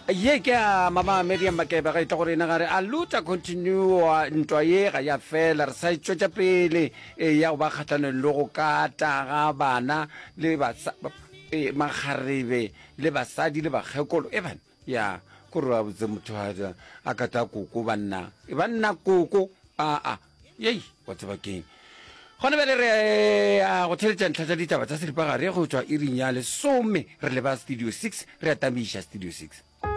ye ke a mama Miriam Makeba ga itla gore ena gare a luta continue ntwa ye ga ya fela re sa itšwetša pele ya go ba kgathanong le go kata ga bana le makgarebe le basadi le bakgekolo bana ya kore wa botse motho a kata koko banna koko yei wa tseba keng gone bele re a go theletša ntlha tša ditaba tša seripagare go tšwa iring ya lesome re leba studio 6 re atamiša studio 6